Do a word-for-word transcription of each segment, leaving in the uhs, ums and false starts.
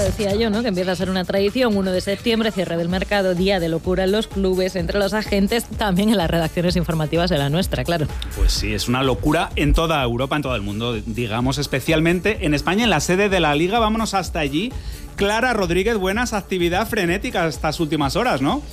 decía yo, ¿no? Que empieza a ser una tradición, uno de septiembre, cierre del mercado, día de locura en los clubes, entre los agentes, también en las redacciones informativas de la nuestra, claro. Pues sí, es una locura en toda Europa, en todo el mundo, digamos, especialmente en España, en la sede de la Liga. Vámonos hasta allí. Clara Rodríguez, buenas, actividad frenética estas últimas horas, ¿no?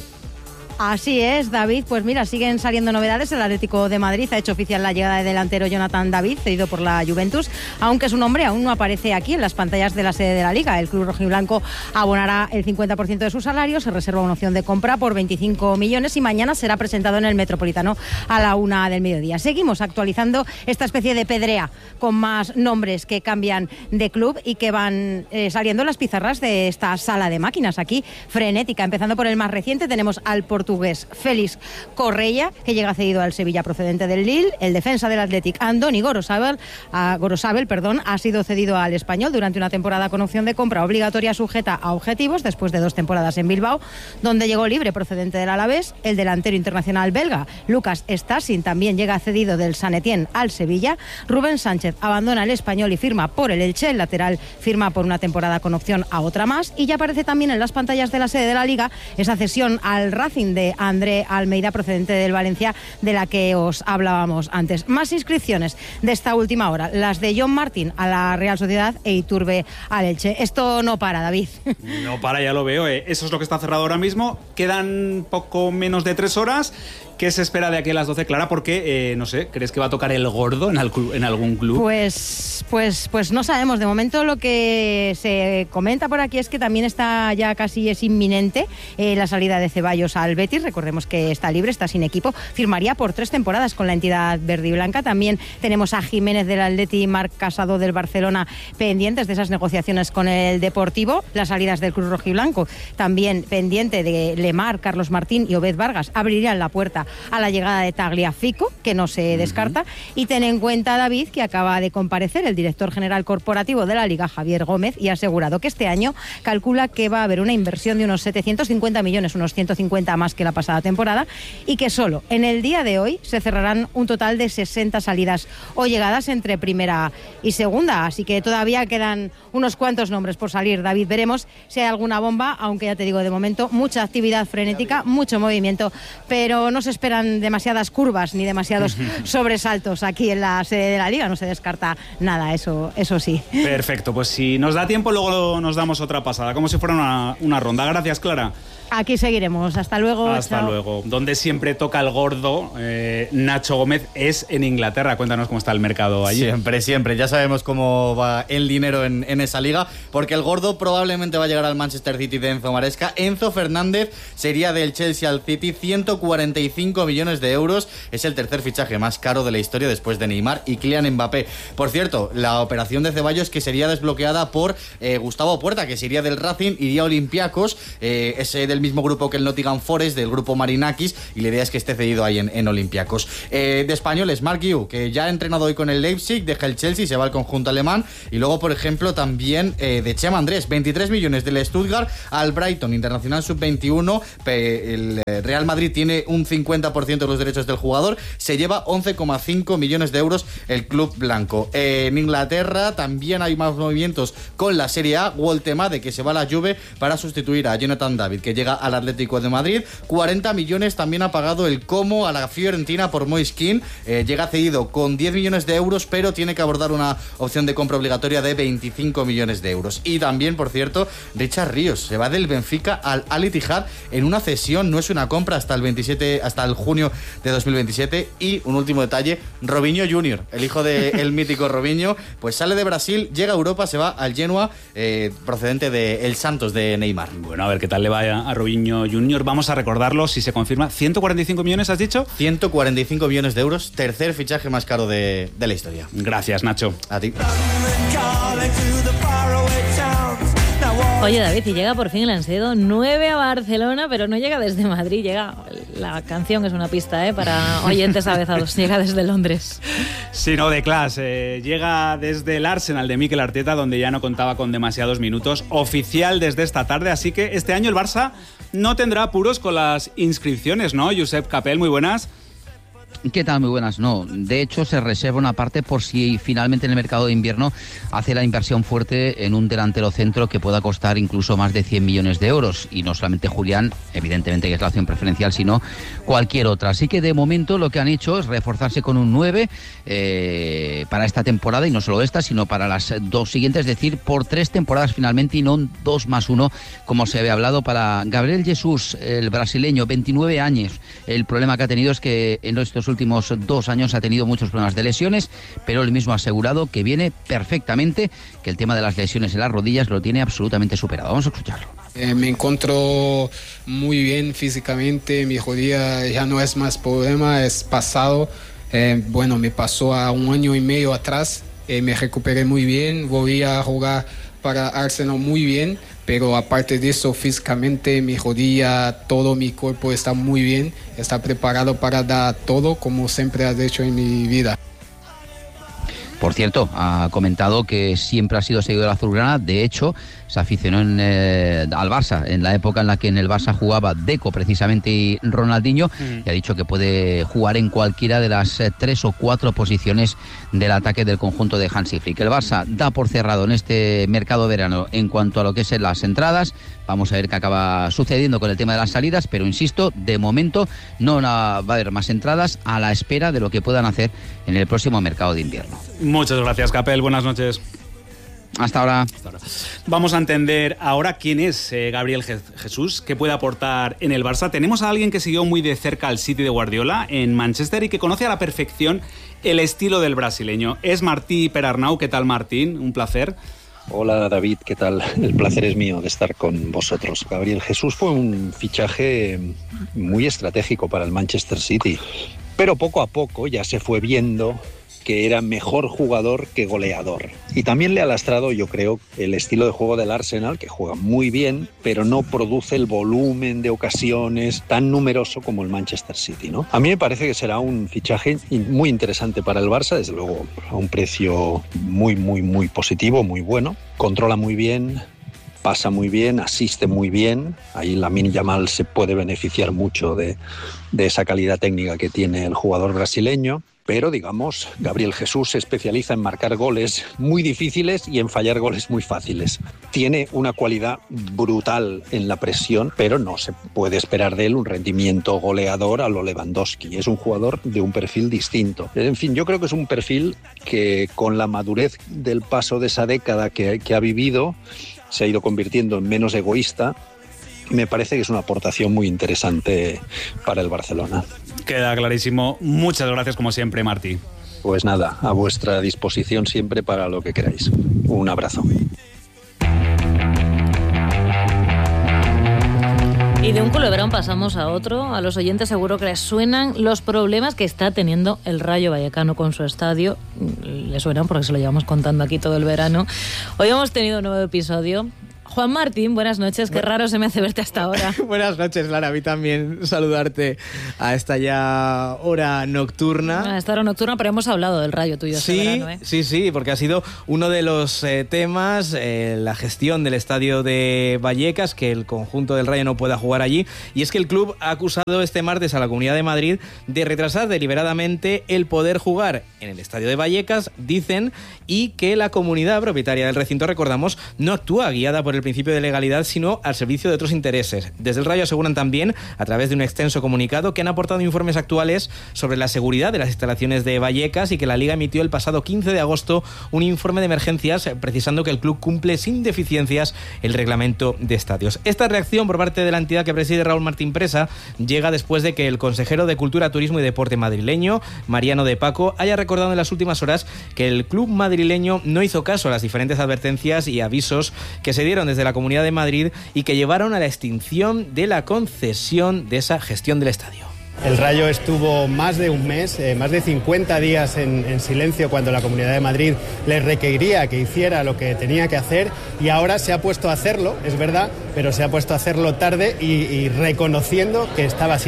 Así es, David. Pues mira, siguen saliendo novedades. El Atlético de Madrid ha hecho oficial la llegada del delantero Jonathan David, cedido por la Juventus, aunque su nombre aún no aparece aquí en las pantallas de la sede de la Liga. El club rojiblanco abonará el cincuenta por ciento de su salario, se reserva una opción de compra por veinticinco millones y mañana será presentado en el Metropolitano a la una del mediodía. Seguimos actualizando esta especie de pedrea con más nombres que cambian de club y que van eh, saliendo en las pizarras de esta sala de máquinas aquí, frenética. Empezando por el más reciente, tenemos al portugués Félix Correia, que llega cedido al Sevilla procedente del Lille. El defensa del Athletic, Andoni Gorosabel, uh, Gorosabel perdón, ha sido cedido al Español durante una temporada con opción de compra obligatoria sujeta a objetivos, después de dos temporadas en Bilbao, donde llegó libre procedente del Alavés. El delantero internacional belga, Lucas Stasin, también llega cedido del San Etienne al Sevilla. Rubén Sánchez abandona el Español y firma por el Elche. El lateral firma por una temporada con opción a otra más. Y ya aparece también en las pantallas de la sede de la Liga esa cesión al Racing de André Almeida, procedente del Valencia, de la que os hablábamos antes. Más inscripciones de esta última hora, las de John Martín a la Real Sociedad e Iturbe al Elche. Esto no para, David. No para, ya lo veo. Eh. Eso es lo que está cerrado ahora mismo. Quedan poco menos de tres horas. ¿Qué se espera de aquí a las doce, Clara? Porque, eh, no sé, ¿crees que va a tocar el gordo en, al, en algún club? Pues, pues, pues no sabemos. De momento lo que se comenta por aquí es que también está ya casi es inminente eh, la salida de Ceballos al Betis. Recordemos que está libre, está sin equipo. Firmaría por tres temporadas con la entidad verde y blanca. También tenemos a Jiménez del Atleti y Marc Casado del Barcelona pendientes de esas negociaciones con el Deportivo. Las salidas del club rojiblanco también pendiente de Lemar, Carlos Martín y Obed Vargas abrirían la puerta a la llegada de Tagliafico, que no se descarta. Uh-huh. Y ten en cuenta, David, que acaba de comparecer el director general corporativo de la Liga, Javier Gómez, y ha asegurado que este año calcula que va a haber una inversión de unos setecientos cincuenta millones, unos ciento cincuenta más que la pasada temporada, y que solo en el día de hoy se cerrarán un total de sesenta salidas o llegadas entre primera y segunda. Así que todavía quedan unos cuantos nombres por salir, David. Veremos si hay alguna bomba, aunque ya te digo, de momento mucha actividad frenética, mucho movimiento, pero no se esperan demasiadas curvas ni demasiados sobresaltos aquí en la sede de la Liga. No se descarta nada, eso, eso sí. Perfecto, pues si nos da tiempo luego nos damos otra pasada, como si fuera una, una ronda. Gracias, Clara. Aquí seguiremos. Hasta luego. Hasta chao. luego. Donde siempre toca el gordo, eh, Nacho Gómez, es en Inglaterra. Cuéntanos cómo está el mercado allí. Siempre, siempre. Ya sabemos cómo va el dinero en, en esa liga, porque el gordo probablemente va a llegar al Manchester City de Enzo Maresca. Enzo Fernández sería del Chelsea al City, ciento cuarenta y cinco millones de euros. Es el tercer fichaje más caro de la historia después de Neymar y Kylian Mbappé. Por cierto, la operación de Ceballos que sería desbloqueada por eh, Gustavo Puerta, que sería del Racing, iría a Olympiacos, eh, ese del mismo grupo que el Nottingham Forest, del grupo Marinakis, y la idea es que esté cedido ahí en, en Olympiacos. Eh, de españoles, Marc Guiu, que ya ha entrenado hoy con el Leipzig, deja el Chelsea, se va al conjunto alemán. Y luego, por ejemplo, también eh, de Chema Andrés, veintitrés millones del Stuttgart al Brighton, internacional sub veintiuno. El Real Madrid tiene un cincuenta por ciento de los derechos del jugador, se lleva once coma cinco millones de euros el club blanco. Eh, en Inglaterra también hay más movimientos con la Serie A. Woltemade, que se va a la Juve para sustituir a Jonathan David, que llega al Atlético de Madrid. cuarenta millones también ha pagado el Como a la Fiorentina por Moise Kean. Eh, llega cedido con diez millones de euros, pero tiene que abordar una opción de compra obligatoria de veinticinco millones de euros. Y también, por cierto, Richard Ríos se va del Benfica al Al Ittihad en una cesión, no es una compra, hasta el veintisiete, hasta el junio de dos mil veintisiete. Y un último detalle, Robinho junior, el hijo del mítico Robinho, pues sale de Brasil, llega a Europa, se va al Genoa, eh, procedente de el Santos de Neymar. Bueno, a ver qué tal le vaya a Robinho junior. Vamos a recordarlo, si se confirma, ciento cuarenta y cinco millones, ¿has dicho? ciento cuarenta y cinco millones de euros, tercer fichaje más caro de, de la historia. Gracias, Nacho. A ti. Oye, David, y llega por fin el Ansedo nueve a Barcelona, pero no llega desde Madrid, llega... La canción es una pista, ¿eh? Para oyentes avezados, llega desde Londres. Sí, no, de clase. Eh, llega desde el Arsenal de Mikel Arteta, donde ya no contaba con demasiados minutos. Oficial desde esta tarde, así que este año el Barça no tendrá apuros con las inscripciones, ¿no? Josep Capel, muy buenas. ¿Qué tal? Muy buenas. No, de hecho se reserva una parte por si finalmente en el mercado de invierno hace la inversión fuerte en un delantero centro que pueda costar incluso más de cien millones de euros. Y no solamente Julián, evidentemente que es la opción preferencial, sino cualquier otra. Así que de momento lo que han hecho es reforzarse con un nueve eh, para esta temporada, y no solo esta, sino para las dos siguientes, es decir, por tres temporadas finalmente y no dos más uno como se había hablado para Gabriel Jesús, el brasileño, veintinueve años. El problema que ha tenido es que en estos últimos dos años ha tenido muchos problemas de lesiones, pero él mismo ha asegurado que viene perfectamente, que el tema de las lesiones en las rodillas lo tiene absolutamente superado. Vamos a escucharlo. Eh, me encuentro muy bien físicamente, mi rodilla ya no es más problema, es pasado. Eh, bueno, me pasó a un año y medio atrás, eh, me recuperé muy bien, volví a jugar para Arsenal muy bien, pero aparte de eso, físicamente mi rodilla, todo mi cuerpo está muy bien, está preparado para dar todo como siempre has hecho en mi vida. Por cierto, ha comentado que siempre ha sido seguidor azulgrana. De hecho, se aficionó en, eh, al Barça en la época en la que en el Barça jugaba Deco precisamente y Ronaldinho, mm. y ha dicho que puede jugar en cualquiera de las eh, tres o cuatro posiciones del ataque del conjunto de Hansi Flick. El Barça da por cerrado en este mercado de verano en cuanto a lo que es las entradas. Vamos a ver qué acaba sucediendo con el tema de las salidas, pero insisto, de momento no va a haber más entradas, a la espera de lo que puedan hacer en el próximo mercado de invierno. Muchas gracias, Capel. Buenas noches. Hasta ahora. Hasta ahora. Vamos a entender ahora quién es eh, Gabriel Je- Jesús, qué puede aportar en el Barça. Tenemos a alguien que siguió muy de cerca al City de Guardiola en Manchester y que conoce a la perfección el estilo del brasileño. Es Martí Perarnau. ¿Qué tal, Martín? Un placer. Hola David, ¿qué tal? El placer es mío de estar con vosotros. Gabriel Jesús fue un fichaje muy estratégico para el Manchester City, pero poco a poco ya se fue viendo que era mejor jugador que goleador. Y también le ha lastrado, yo creo, el estilo de juego del Arsenal, que juega muy bien, pero no produce el volumen de ocasiones tan numeroso como el Manchester City, ¿no? A mí me parece que será un fichaje muy interesante para el Barça, desde luego a un precio muy, muy, muy positivo, muy bueno. Controla muy bien, pasa muy bien, asiste muy bien. Ahí Lamine Yamal se puede beneficiar mucho de, de esa calidad técnica que tiene el jugador brasileño. Pero, digamos, Gabriel Jesús se especializa en marcar goles muy difíciles y en fallar goles muy fáciles. Tiene una cualidad brutal en la presión, pero no se puede esperar de él un rendimiento goleador a lo Lewandowski. Es un jugador de un perfil distinto. En fin, yo creo que es un perfil que con la madurez del paso de esa década que, que ha vivido se ha ido convirtiendo en menos egoísta. Me parece que es una aportación muy interesante para el Barcelona. Queda clarísimo. Muchas gracias, como siempre, Martí. Pues nada, a vuestra disposición siempre para lo que queráis. Un abrazo. Y de un culebrón pasamos a otro. A los oyentes seguro que les suenan los problemas que está teniendo el Rayo Vallecano con su estadio. Les suenan porque se lo llevamos contando aquí todo el verano. Hoy hemos tenido un nuevo episodio. Juan Martín, buenas noches. Qué bueno, raro se me hace verte hasta ahora. Buenas noches, Lara. A mí también saludarte a esta ya hora nocturna. A esta hora nocturna, pero hemos hablado del Rayo tuyo este sí, verano, ¿eh? Sí, sí, porque ha sido uno de los eh, temas, eh, la gestión del estadio de Vallecas, que el conjunto del Rayo no pueda jugar allí. Y es que el club ha acusado este martes a la Comunidad de Madrid de retrasar deliberadamente el poder jugar en el estadio de Vallecas, dicen, y que la comunidad propietaria del recinto, recordamos, no actúa guiada por el principio de legalidad, sino al servicio de otros intereses. Desde el Rayo aseguran también, a través de un extenso comunicado, que han aportado informes actuales sobre la seguridad de las instalaciones de Vallecas y que la Liga emitió el pasado quince de agosto un informe de emergencias precisando que el club cumple sin deficiencias el reglamento de estadios. Esta reacción por parte de la entidad que preside Raúl Martín Presa llega después de que el consejero de Cultura, Turismo y Deporte madrileño, Mariano de Paco, haya recordado en las últimas horas que el club madrileño no hizo caso a las diferentes advertencias y avisos que se dieron desde la Comunidad de Madrid y que llevaron a la extinción de la concesión de esa gestión del estadio. El Rayo estuvo más de un mes, eh, más de cincuenta días en, en silencio cuando la Comunidad de Madrid le requería que hiciera lo que tenía que hacer y ahora se ha puesto a hacerlo, es verdad, pero se ha puesto a hacerlo tarde y, y reconociendo que estaba sin hacer.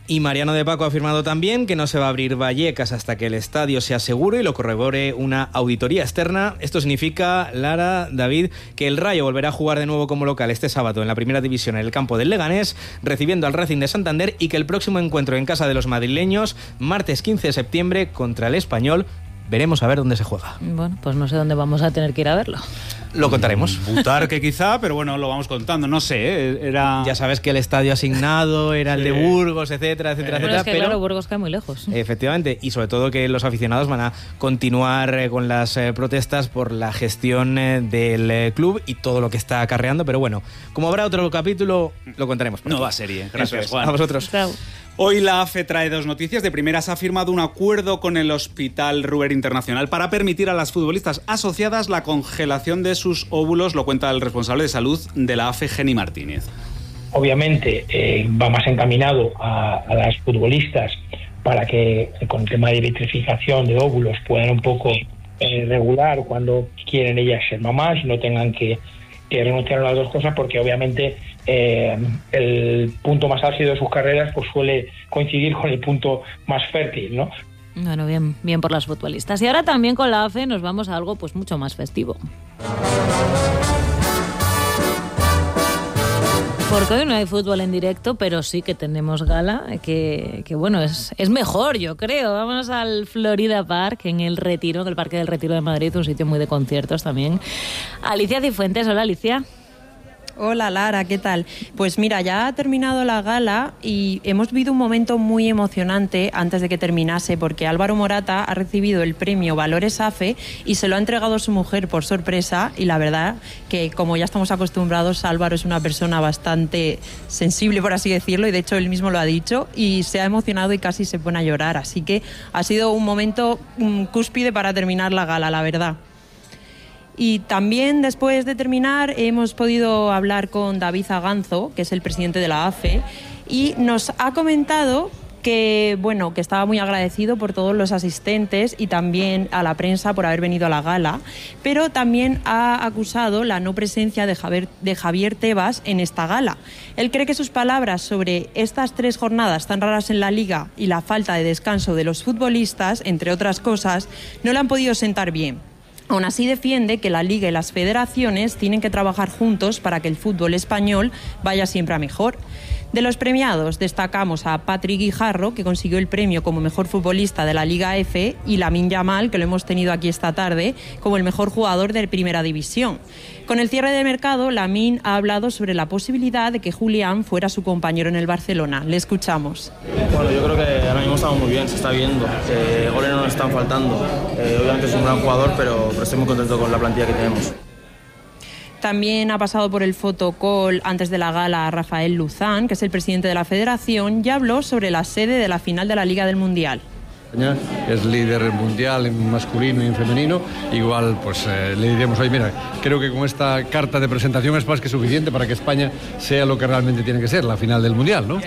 Y Mariano de Paco ha afirmado también que no se va a abrir Vallecas hasta que el estadio sea seguro y lo corrobore una auditoría externa. Esto significa, Lara, David, que el Rayo volverá a jugar de nuevo como local este sábado en la primera división en el campo del Leganés, recibiendo al Racing de Santander, y que el próximo encuentro en casa de los madrileños, martes quince de septiembre, contra el Español, veremos a ver dónde se juega. Bueno, pues no sé dónde vamos a tener que ir a verlo. Lo contaremos. Butarque quizá, pero bueno, lo vamos contando. No sé, ¿eh? Era... Ya sabes que el estadio asignado era el de Burgos, etcétera, etcétera, Bueno, etcétera. es que pero claro, Burgos cae muy lejos. Efectivamente, y sobre todo que los aficionados van a continuar eh, con las eh, protestas por la gestión eh, del eh, club y todo lo que está acarreando, pero bueno, como habrá otro capítulo, lo contaremos. por aquí. Nueva serie. Eso Gracias, es. Juan. A vosotros. Chao. Hoy la A F E trae dos noticias. De primeras, ha firmado un acuerdo con el Hospital Ruber Internacional para permitir a las futbolistas asociadas la congelación de sus óvulos. Lo cuenta el responsable de salud de la A F E, Geni Martínez. Obviamente eh, va más encaminado a, a las futbolistas para que eh, con el tema de vitrificación de óvulos puedan un poco eh, regular cuando quieren ellas ser mamás y no tengan que, que renunciar a las dos cosas, porque obviamente eh, el punto más álgido de sus carreras pues suele coincidir con el punto más fértil, ¿no? Bueno, bien, bien por las futbolistas. Y ahora también con la A F E nos vamos a algo pues mucho más festivo. Porque hoy no hay fútbol en directo, pero sí que tenemos gala, que, que bueno, es, es mejor, yo creo. Vamos al Florida Park, en el Retiro, en el Parque del Retiro de Madrid, un sitio muy de conciertos también. Alicia Cifuentes, hola Alicia. Hola Lara, ¿qué tal? Pues mira, ya ha terminado la gala y hemos vivido un momento muy emocionante antes de que terminase, porque Álvaro Morata ha recibido el premio Valores A F E y se lo ha entregado a su mujer por sorpresa, y la verdad que, como ya estamos acostumbrados, Álvaro es una persona bastante sensible, por así decirlo, y de hecho él mismo lo ha dicho, y se ha emocionado y casi se pone a llorar, así que ha sido un momento um, cúspide para terminar la gala, la verdad. Y también, después de terminar, hemos podido hablar con David Aganzo, que es el presidente de la A F E, y nos ha comentado que, bueno, que estaba muy agradecido por todos los asistentes y también a la prensa por haber venido a la gala, pero también ha acusado la no presencia de Javier, de Javier Tebas en esta gala. Él cree que sus palabras sobre estas tres jornadas tan raras en la Liga y la falta de descanso de los futbolistas, entre otras cosas, no le han podido sentar bien. Aún así, defiende que la Liga y las federaciones tienen que trabajar juntos para que el fútbol español vaya siempre a mejor. De los premiados destacamos a Patrick Guijarro, que consiguió el premio como mejor futbolista de la Liga F, y Lamine Yamal, que lo hemos tenido aquí esta tarde, como el mejor jugador de Primera División. Con el cierre de mercado, Lamine ha hablado sobre la posibilidad de que Julián fuera su compañero en el Barcelona. Le escuchamos. Bueno, yo creo que ahora mismo estamos muy bien, se está viendo. Eh, goles no nos están faltando. Eh, obviamente es un gran jugador, pero, pero estoy muy contento con la plantilla que tenemos. También ha pasado por el fotocall antes de la gala Rafael Luzán, que es el presidente de la federación, y habló sobre la sede de la final de la Liga del Mundial. Es líder mundial en masculino y en femenino. Igual pues eh, le diríamos, oye, mira, creo que con esta carta de presentación es más que suficiente para que España sea lo que realmente tiene que ser, la final del mundial, ¿no?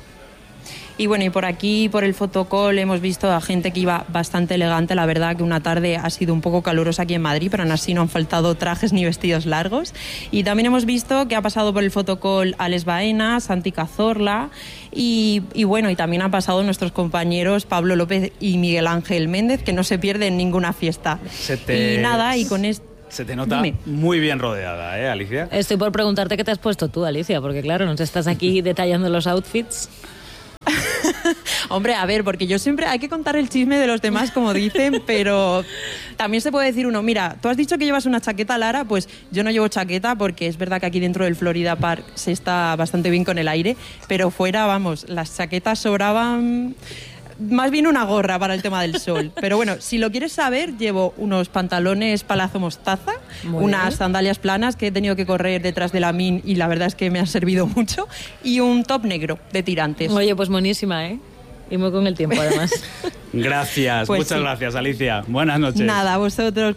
Y bueno, y por aquí, por el fotocall, hemos visto a gente que iba bastante elegante. La verdad que una tarde ha sido un poco calurosa aquí en Madrid, pero aún así no han faltado trajes ni vestidos largos. Y también hemos visto que ha pasado por el fotocall Alex Baena, Santi Cazorla y, y bueno, y también han pasado nuestros compañeros Pablo López y Miguel Ángel Méndez, que no se pierden ninguna fiesta. Se te... Y nada, y con esto... Se te nota Dime. muy bien rodeada, ¿eh, Alicia? Estoy por preguntarte qué te has puesto tú, Alicia, porque claro, nos estás aquí detallando los outfits. Hombre, a ver, porque yo siempre hay que contar el chisme de los demás, como dicen, pero también se puede decir uno, mira, tú has dicho que llevas una chaqueta, Lara, pues yo no llevo chaqueta porque es verdad que aquí dentro del Florida Park se está bastante bien con el aire, pero fuera, vamos, las chaquetas sobraban... Más bien una gorra para el tema del sol. Pero bueno, si lo quieres saber, llevo unos pantalones Palazzo Mostaza, Muy unas bien. sandalias planas que he tenido que correr detrás de la Min y la verdad es que me han servido mucho, y un top negro de tirantes. Oye, pues buenísima, ¿eh? Y muy con el tiempo, además. Gracias, Pues muchas sí. gracias, Alicia. Buenas noches. Nada, vosotros...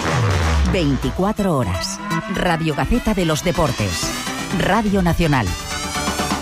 veinticuatro horas. Radio Gaceta de los Deportes. Radio Nacional.